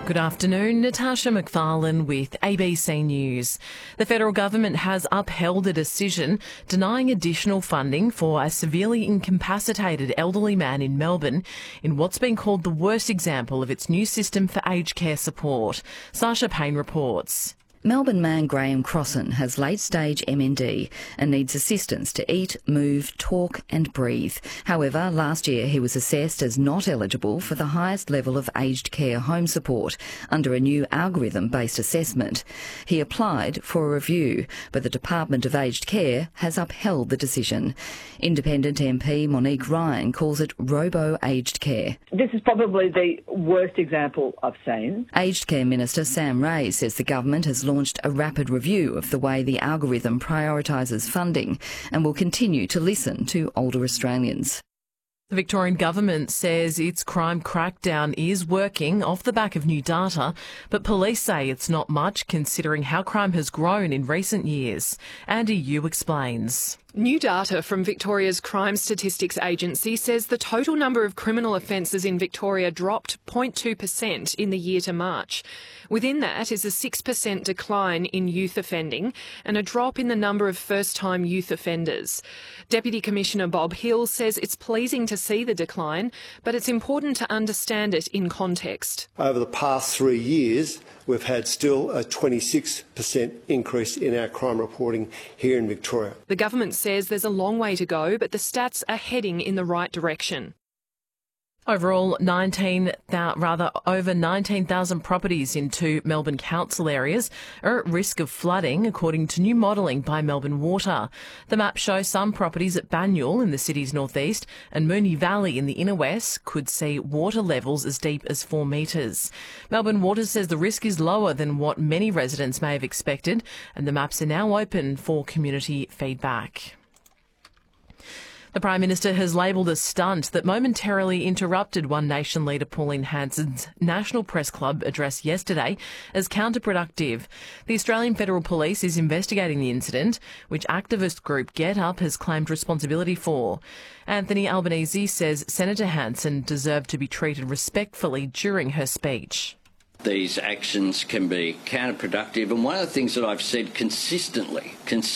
Good afternoon, Natasha McFarlane with ABC News. The federal government has upheld a decision denying additional funding for a severely incapacitated elderly man in Melbourne in what's been called the worst example of its new system for aged care support. Sasha Payne reports. Melbourne man Graham Crossan has late-stage MND and needs assistance to eat, move, talk and breathe. However, last year he was assessed as not eligible for the highest level of aged care home support under a new algorithm-based assessment. He applied for a review, but the Department of Aged Care has upheld the decision. Independent MP Monique Ryan calls it robo-aged care. This is probably the worst example I've seen. Aged Care Minister Sam Ray says the government has launched a rapid review of the way the algorithm prioritises funding and will continue to listen to older Australians. The Victorian government says its crime crackdown is working off the back of new data, but police say it's not much considering how crime has grown in recent years. Andy Yu explains. New data from Victoria's Crime Statistics Agency says the total number of criminal offences in Victoria dropped 0.2% in the year to March. Within that is a 6% decline in youth offending and a drop in the number of first-time youth offenders. Deputy Commissioner Bob Hill says it's pleasing to see the decline, but it's important to understand it in context. Over the past 3 years, we've had still a 26% increase in our crime reporting here in Victoria. The government says there's a long way to go, but the stats are heading in the right direction. Overall, over 19,000 properties in two Melbourne council areas are at risk of flooding, according to new modelling by Melbourne Water. The map shows some properties at Banyule in the city's northeast and Moonee Valley in the inner west could see water levels as deep as 4 metres. Melbourne Water says the risk is lower than what many residents may have expected, and the maps are now open for community feedback. The Prime Minister has labelled a stunt that momentarily interrupted One Nation leader Pauline Hanson's National Press Club address yesterday as counterproductive. The Australian Federal Police is investigating the incident, which activist group Get Up has claimed responsibility for. Anthony Albanese says Senator Hanson deserved to be treated respectfully during her speech. These actions can be counterproductive, and one of the things that I've said consistently,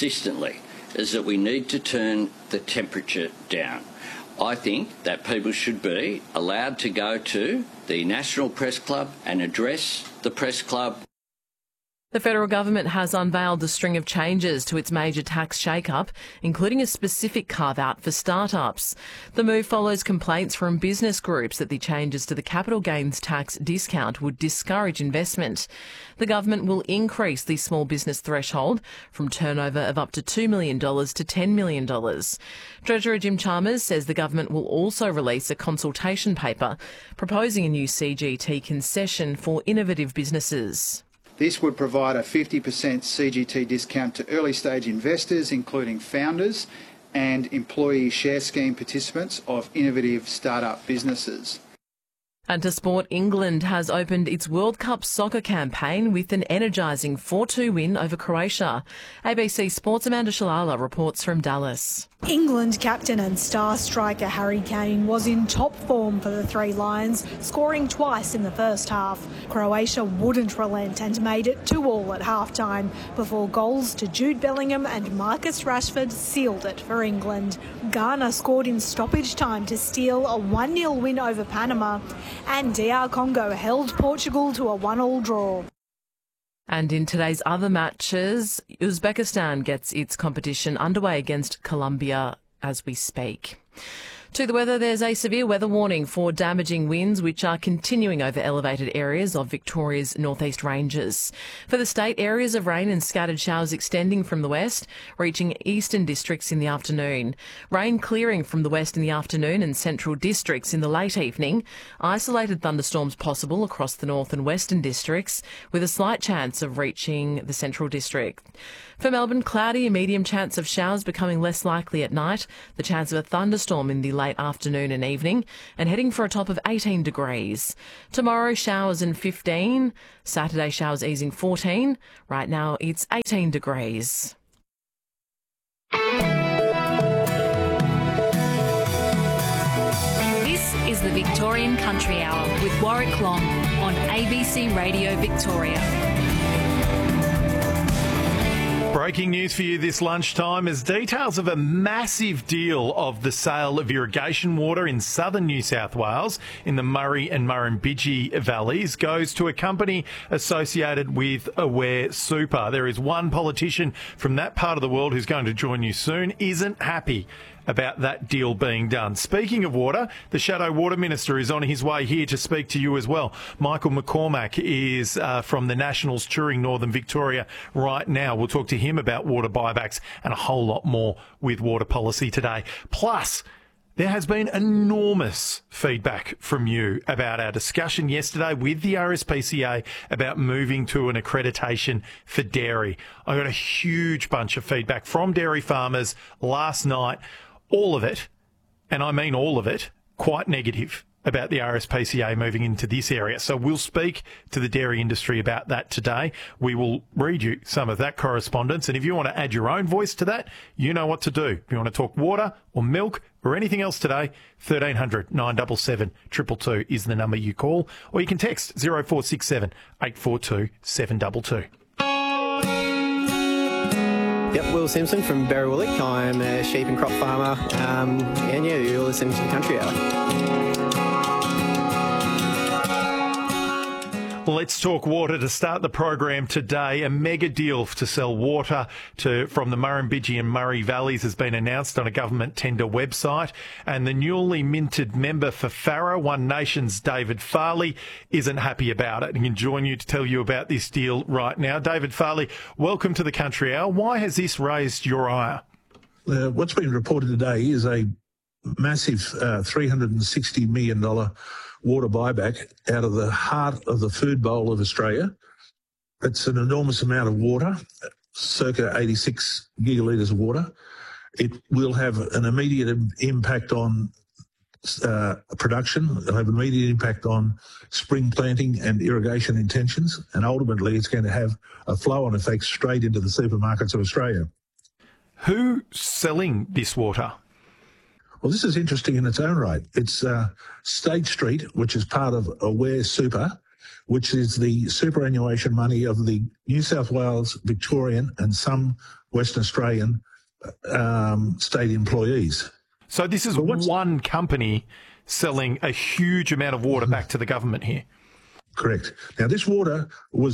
is that we need to turn the temperature down. I think that people should be allowed to go to the National Press Club and address the press club. The federal government has unveiled a string of changes to its major tax shake-up, including a specific carve-out for startups. The move follows complaints from business groups that the changes to the capital gains tax discount would discourage investment. The government will increase the small business threshold from turnover of up to $2 million to $10 million. Treasurer Jim Chalmers says the government will also release a consultation paper proposing a new CGT concession for innovative businesses. This would provide a 50% CGT discount to early-stage investors, including founders and employee share scheme participants of innovative start-up businesses. And to sport, England has opened its World Cup soccer campaign with an energising 4-2 win over Croatia. ABC Sports' Amanda Shalala reports from Dallas. England captain and star striker Harry Kane was in top form for the Three Lions, scoring twice in the first half. Croatia wouldn't relent and made it 2-2 at half-time before goals to Jude Bellingham and Marcus Rashford sealed it for England. Ghana scored in stoppage time to steal a 1-0 win over Panama, and DR Congo held Portugal to a 1-1 draw. And in today's other matches, Uzbekistan gets its competition underway against Colombia as we speak. To the weather, there's a severe weather warning for damaging winds which are continuing over elevated areas of Victoria's northeast ranges. For the state, areas of rain and scattered showers extending from the west, reaching eastern districts in the afternoon. Rain clearing from the west in the afternoon and central districts in the late evening. Isolated thunderstorms possible across the north and western districts, with a slight chance of reaching the central district. For Melbourne, cloudy, a medium chance of showers becoming less likely at night, the chance of a thunderstorm in the late afternoon and evening, and heading for a top of 18 degrees. Tomorrow, showers and 15. Saturday, showers easing 14. Right now, it's 18 degrees. This is the the Victorian Country Hour with Warwick Long on ABC Radio Victoria. Breaking news for you this lunchtime as details of a massive deal of the sale of irrigation water in southern New South Wales in the Murray and Murrumbidgee valleys goes to a company associated with Aware Super. There is one politician from that part of the world who's going to join you soon, isn't happy about that deal being done. Speaking of water, the Shadow Water Minister is on his way here to speak to you as well. Michael McCormack is from the Nationals touring Northern Victoria right now. We'll talk to him about water buybacks and a whole lot more with water policy today. Plus, there has been enormous feedback from you about our discussion yesterday with the RSPCA about moving to an accreditation for dairy. I got a huge bunch of feedback from dairy farmers last night. All of it, and I mean all of it, quite negative about the RSPCA moving into this area. So we'll speak to the dairy industry about that today. We will read you some of that correspondence. And if you want to add your own voice to that, you know what to do. If you want to talk water or milk or anything else today, 1300 977 222 is the number you call. Or you can text 0467 842 722. Yep, Will Simpson from Berrywillick. I'm a sheep and crop farmer, and yeah, you're listening to the Country Hour. Let's talk water to start the program today. A mega deal to sell water from the Murrumbidgee and Murray valleys has been announced on a government tender website, and the newly minted member for Farrer, One Nation's David Farley, isn't happy about it. And can join you to tell you about this deal right now. David Farley, welcome to the Country Hour. Why has this raised your ire? What's been reported today is a massive $360 million water buyback out of the heart of the food bowl of Australia. It's an enormous amount of water, circa 86 gigalitres of water. It will have an immediate impact on production. It'll have an immediate impact on spring planting and irrigation intentions. And ultimately, it's going to have a flow-on effect straight into the supermarkets of Australia. Who's selling this water? Well, this is interesting in its own right. It's State Street, which is part of Aware Super, which is the superannuation money of the New South Wales, Victorian and some Western Australian state employees. So this is one company selling a huge amount of water back to the government here. Correct. Now, this water was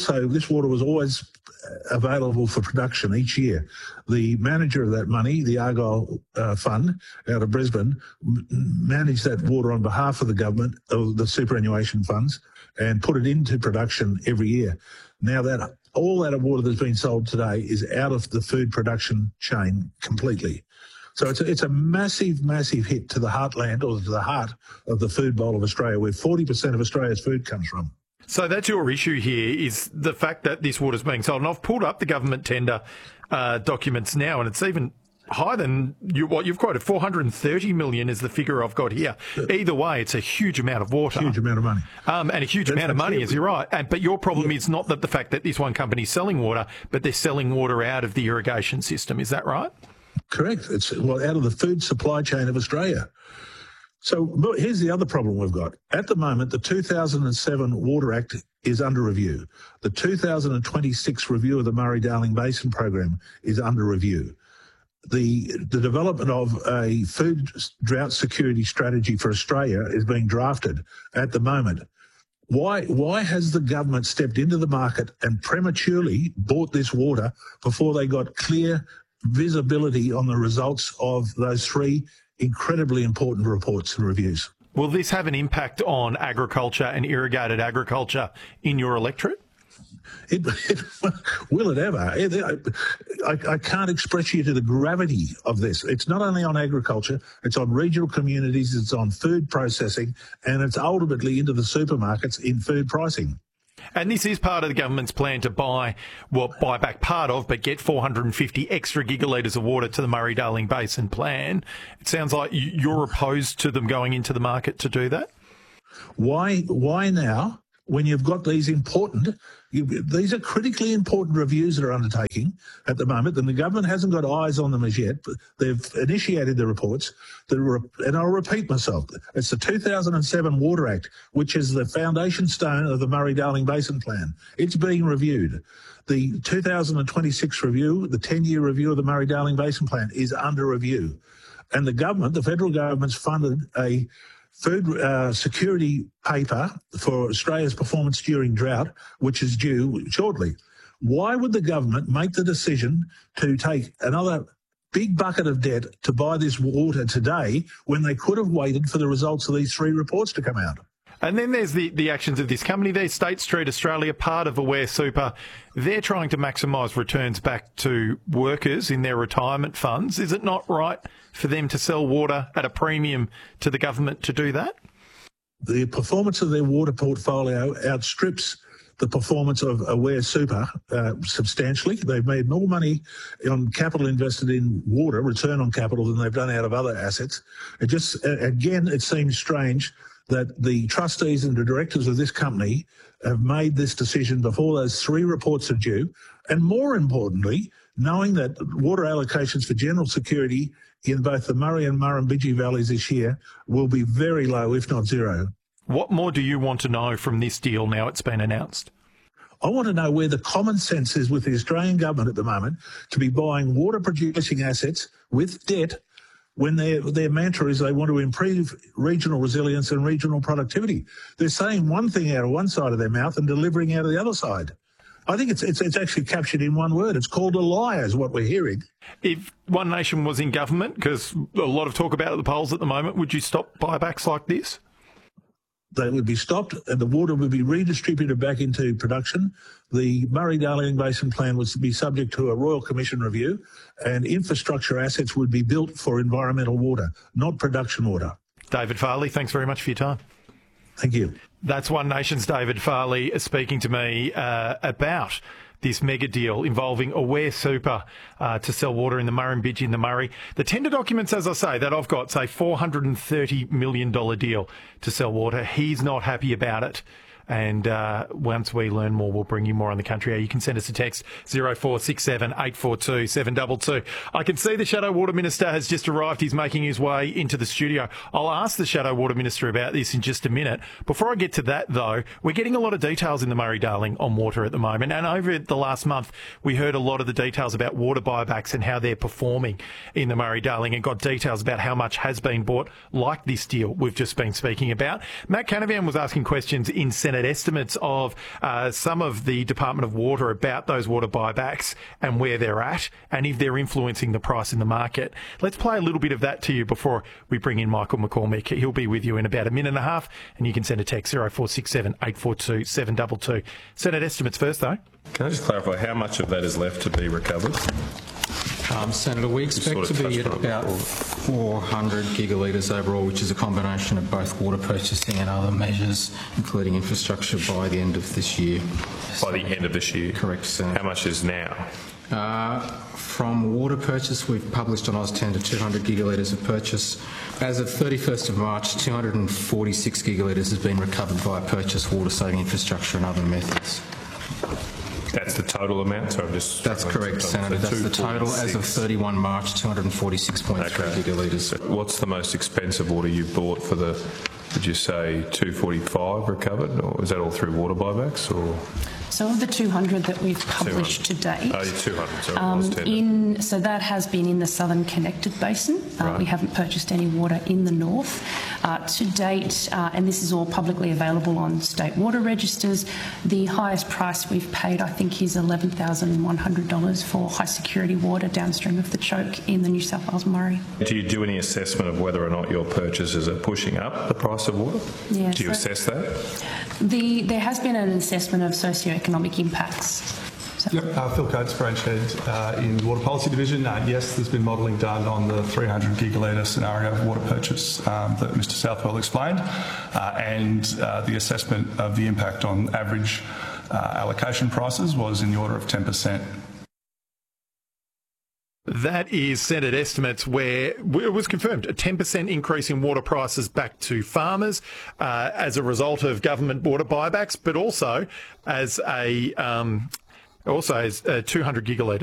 always available for production each year. The manager of that money, the Argyle Fund out of Brisbane, managed that water on behalf of the government, of the superannuation funds, and put it into production every year. Now that all that water that's been sold today is out of the food production chain completely. So it's a massive, massive hit to the heartland, or to the heart of the food bowl of Australia, where 40% of Australia's food comes from. So that's your issue here, is the fact that this water's being sold. And I've pulled up the government tender documents now, and it's even higher than what you've quoted. 430 million is the figure I've got here. Either way, it's a huge amount of water. Huge amount of money. And a huge amount of money, as you're right. But your problem is not that the fact that this one company's selling water, but they're selling water out of the irrigation system. Is that right? Correct. It's out of the food supply chain of Australia. So here's the other problem we've got. At the moment, the 2007 Water Act is under review. The 2026 review of the Murray-Darling Basin program is under review. The development of a food drought security strategy for Australia is being drafted at the moment. Why has the government stepped into the market and prematurely bought this water before they got clear visibility on the results of those three incredibly important reports and reviews? Will this have an impact on agriculture and irrigated agriculture in your electorate? Will it ever? I can't express you to the gravity of this. It's not only on agriculture, it's on regional communities, it's on food processing, and it's ultimately into the supermarkets in food pricing. And this is part of the government's plan to buy back part of, but get 450 extra gigalitres of water to the Murray-Darling Basin plan. It sounds like you're opposed to them going into the market to do that. Why now? when you've got these these are critically important reviews that are undertaking at the moment, and the government hasn't got eyes on them as yet, but they've initiated the reports. And I'll repeat myself, it's the 2007 Water Act, which is the foundation stone of the Murray-Darling Basin Plan. It's being reviewed. The 2026 review, the 10-year review of the Murray-Darling Basin Plan, is under review. And the federal government's funded a food security paper for Australia's performance during drought, which is due shortly. Why would the government make the decision to take another big bucket of debt to buy this water today when they could have waited for the results of these 3 reports to come out? And then there's the actions of this company there, State Street Australia, part of Aware Super. They're trying to maximise returns back to workers in their retirement funds. Is it not right for them to sell water at a premium to the government to do that? The performance of their water portfolio outstrips the performance of Aware Super substantially. They've made more money on capital invested in water, return on capital, than they've done out of other assets. It just, again, it seems strange that the trustees and the directors of this company have made this decision before those 3 reports are due, and more importantly, knowing that water allocations for general security in both the Murray and Murrumbidgee valleys this year will be very low, if not zero. What more do you want to know from this deal now it's been announced? I want to know where the common sense is with the Australian government at the moment to be buying water-producing assets with debt when their mantra is they want to improve regional resilience and regional productivity. They're saying one thing out of one side of their mouth and delivering out of the other side. I think it's actually captured in one word. It's called a lie, is what we're hearing. If One Nation was in government, because a lot of talk about at the polls at the moment, would you stop buybacks like this? They would be stopped and the water would be redistributed back into production. The Murray-Darling Basin Plan was to be subject to a Royal Commission review, and infrastructure assets would be built for environmental water, not production water. David Farley, thanks very much for your time. Thank you. That's One Nation's David Farley speaking to me about this mega deal involving Aware Super to sell water in the Murrumbidgee and the Murray. The tender documents, as I say, that I've got say $430 million deal to sell water. He's not happy about it. And once we learn more, we'll bring you more on the Country Hour. You can send us a text 0467 842 722. I can see the Shadow Water Minister has just arrived. He's making his way into the studio. I'll ask the Shadow Water Minister about this in just a minute. Before I get to that, though, we're getting a lot of details in the Murray-Darling on water at the moment. And over the last month, we heard a lot of the details about water buybacks and how they're performing in the Murray-Darling, and got details about how much has been bought, like this deal we've just been speaking about. Matt Canavan was asking questions in Senate estimates of some of the Department of Water about those water buybacks and where they're at, and if they're influencing the price in the market. Let's play a little bit of that to you before we bring in Michael McCormick. He'll be with you in about a minute and a half, and you can send a text 0467 842 722. Senate estimates first, though. Can I just clarify how much of that is left to be recovered? Senator, we expect to be at about 400 gigalitres overall, which is a combination of both water purchasing and other measures, including infrastructure, by the end of this year. By the end of this year? Correct, Senator. How much is now? From water purchase, we've published on AusTender 200 gigalitres of purchase. As of 31st of March, 246 gigalitres has been recovered via purchase, water-saving infrastructure and other methods. That's the total amount? So that's correct, Senator. That's the total as of 31 March, 246.3 gigalitres. What's the most expensive water you've bought for the, would you say, 245 recovered? Or is that all through water buybacks? Or? So of the 200 that we've published to date, 200, so that has been in the Southern Connected Basin. Right. We haven't purchased any water in the north. To date, and this is all publicly available on state water registers, the highest price we've paid, I think, is $11,100 for high security water downstream of the choke in the New South Wales Murray. Do you do any assessment of whether or not your purchases are pushing up the price of water? Yeah, do you assess that? There has been an assessment of socio-economic impacts. Yep, Phil Coates, branch head in the Water Policy Division. Yes, there's been modelling done on the 300 gigalitre scenario of water purchase that Mr Southwell explained, and the assessment of the impact on average allocation prices was in the order of 10%. That is Senate estimates where it was confirmed a 10% increase in water prices back to farmers as a result of government water buybacks, but also as 200 gigalitres